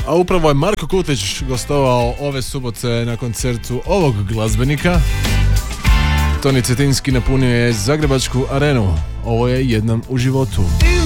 A upravo je Marko Kutić gostovao ove subote na koncertu ovog glazbenika. Toni Cetinski napunio je Zagrebačku arenu. Ovo je Jednom u životu.